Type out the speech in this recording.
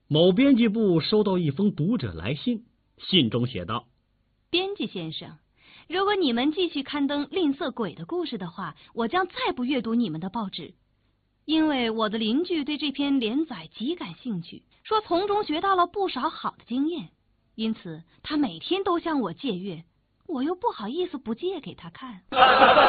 某编辑部收到一封读者来信，信中写道： 编辑先生，如果你们继续刊登吝啬鬼的故事的话，我将再不阅读你们的报纸。因为我的邻居对这篇连载极感兴趣，说从中学到了不少好的经验，因此他每天都向我借阅，我又不好意思不借给他看。